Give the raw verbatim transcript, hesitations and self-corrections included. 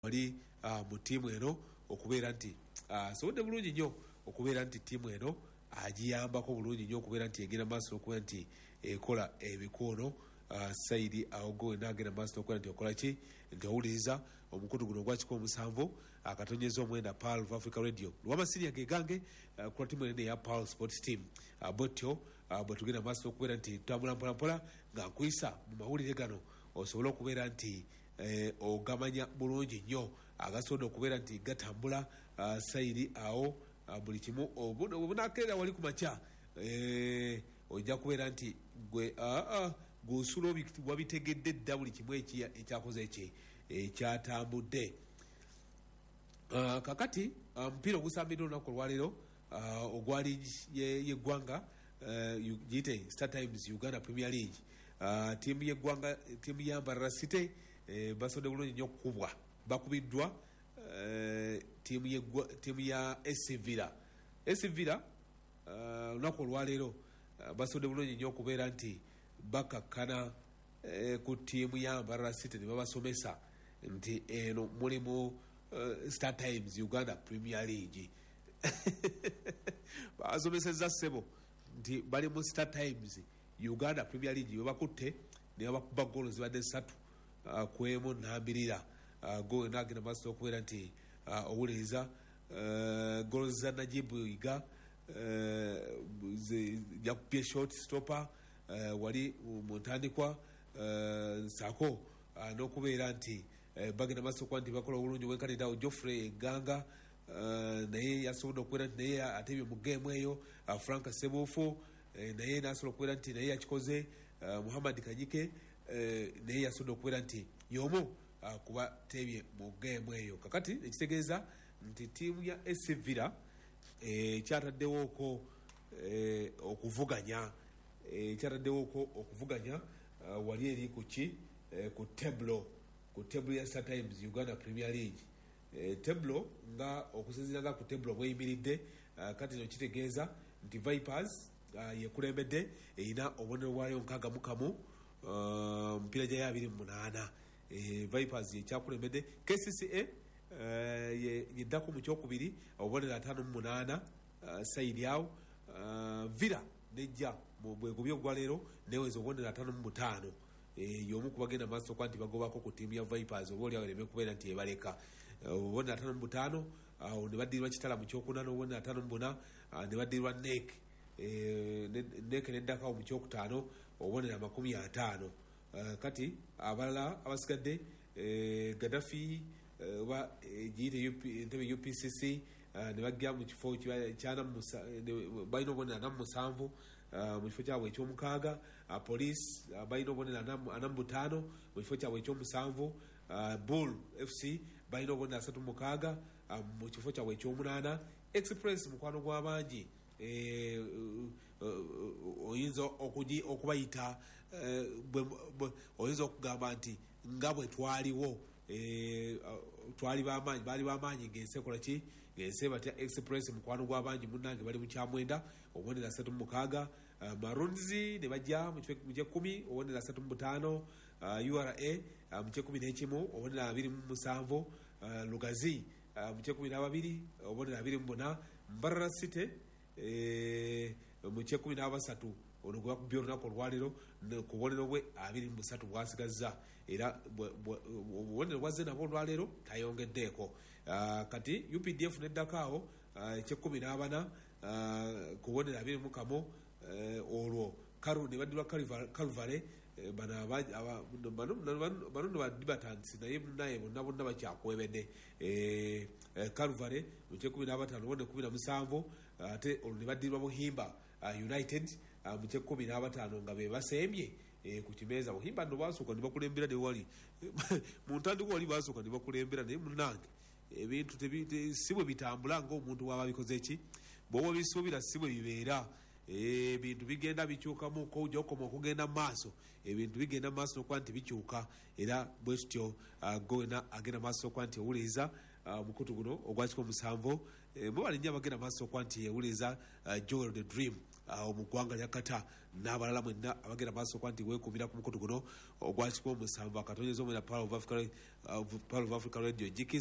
wali uh, mu tiimu eno okubeera nti asobodde uh, bulungi nnyo okubeera nti tiimu eno agiyambako bulungi nnyo okubeera nti egenda maaso okubeera nti ekola ebikoono uh, Saidi Aogo n'agenda maaso okubeera nti okola ki nti owuliriza omukutu guno ogwa kikumi musanvu akatonyeza omwenda P A L of Africa Radio lw'amasiriya ge gange uh, kula tiimu eno eya P A L Sports Team uh, bwetyo uh, bwe tugenda maaso okubeera nti tutambula mpola mpola nga nkuyisa mu mawulire gano osobole okubeera nti Eh, ogamanya bulungi nnyo agasobola okubeera nti gatambula uh, Saidi awo uh, buli kimu obunakeera wali ku makya eh, ojja kubeera nti gwe uh, uh, gusula wabitegedde dda buli kimu ekyakoze eki ekyatambudde uh, kakati omupiira uh, ogusambidde olunaku olwaleero uh, ogwali yeggwanga uh, giyite Star Times Uganda Premier League uh, tiimu yeggwanga tiimu ya Mbarara City Eh, basode bulungi nnyo okukubwa bakubiddwa eh, tiimu ya tiimu ya S Villa S Villa lunaku uh, olwaleero uh, basode bulungi nnyo okubeera nti bakakkana eh, ku tiimu ya Mbarara City ne babasomesa nti eno mulimu uh, Star Times Uganda Premier League basomeseza ssebo nti bali mu Star Times Uganda Premier League bebakutte ne bakuba goolo zibadde ssatu Uh, kwemu nambirira uh, go nagenda maaso okubeera nti uh, owuliriza uh, golo za Najibu Iga uh, jakupye short stopper uh, wali mu ntandikwa uh, sako uh, n'okubeera nti uh, bagenda maaso okuba nti bakola obulungi wenkaniddawo Geoffrey Ganga uh, naye yasobodde okubeera nti naye atebye mu geemu eyo uh, Frank Sebuufu uh, naye nasobola okubeera nti naye yakikoze uh, Muhammad Kanyike Uh, naye yasobodde okubeera nti y'omu uh, kuba tebye mu geemu eyo kakati ekitegeeza nti tiimu ya S Villa ekyataddewooko eh, uh, okuvuganya ekyataddewooko uh, okuvuganya uh, wali eri ku ki uh, ku teblo ku teblo ya Star Times Uganda Premier League uh, teblo nga okusinziira nga ku teblo bweyimiridde uh, kati no kitegeeza nti Vipers uh, yekulembedde erina obubonero bwayo nkaaga mu kamu mpira gya abiri mu munaana eh, Vipers yekyakulembedde K C C A uh, yeddako mu kyokubiri obubonero ataano mu munaana uh, Saidi awo uh, Villa nejja mu bwegubye ogwaleero neweza obubonero ataano mu mutaano eh, y'omu kubagenda maaso kwa nti bagobako ku tiimu ya Vipers oba oliawo ereme kubeera nti ebaleka obubonero uh, ataano mu mutaano awo uh, ne baddirwa kitala mu kyokuna n'obubonero ataano mu buna uh, ne baddirwa N E C Eh, neke neddakawo mu kyokutaano obubonero amakumi ataano uh, kati abalala abasigadde eh, Gaddafi oba eh, giyite entebe U P C C uh, ne bagya mu kifo kyana balina obubonero ana mu musanvu uh, mu kifo kyabwe ekyomukaaga uh, Police uh, balina obubonero ana mu butaano mu kifo kyabwe ekyomusanvu uh, Bull F C balina obubonero asatu mu mukaaga uh, mu kifo kyabwe ekyomunaana Express mukwano gw'abangi Eh, uh, uh, oyinza okuji okubayita uh, oyinza okugamba nti nga bwe twaliwo eh, uh, twali bamaanyi bali bamaanyi ng'ensi kola ki ng'ensi batya Express mukwano gw'abangi munnange bali mu kyamwenda obubonero asatu mu mukaaga uh, Maroons ne bajja mu kyekumi obubonero asatu mu butaano uh, U R A uh, mu kyekumi n'ekimu obubonero abiri mu musanvu uh, Lugazi uh, mu kyekumi n'ababiri obubonero abiri mu buna Mbarara City Eh, mu kyekumi n'abasatu ono gwe bakubye olunaku olwaleero ku bubonero bwe abiri mu busatu bwasigazza era obubonero bwazze nabwo olwaleero tayongeddeeko uh, kati U P D F neddako awo ekyekumi uh, n'abana uh, ku bubonero abiri mu kamu uh, olwo karu ne baddirwa Calvary bano bano badibatansi naye naye bonna bonna bakyakwebedde Calvary mu kyekumi n'abataano obubonero kumi na musanvu ate olwo ne baddirwa Buhimba United mu kyekumi n'abataano nga be basembye ku kimeeza Buhimba nno basooka ne bakulembera ne wali mu ntandikwa wali basooka ne bakulembera naye munnange ebintu si bwe bitambula ng'omuntu waba bikoze ki bw'oba bisuubira si bwe bibeera ebintu bigenda bikyukamu ko ojja okoma okugenda mu maaso ebintu bigenda mu maaso okuba nti bikyuka era bwe tutyo uh, gowena agenda mu maaso okuba nti ewuliriza uh, mukutu guno ogwa kikumi musanvu mwe bali nnyo abagenda mu maaso okuba nti ewuliriza uh, Joel the Dream mu ggwanga lya Qatar n'abalala mwenna abagenda maaso kwa nti weekuumira ku mukutu guno ogwa kikumi musanvu akatonyeza omwena Power of Africa Radio.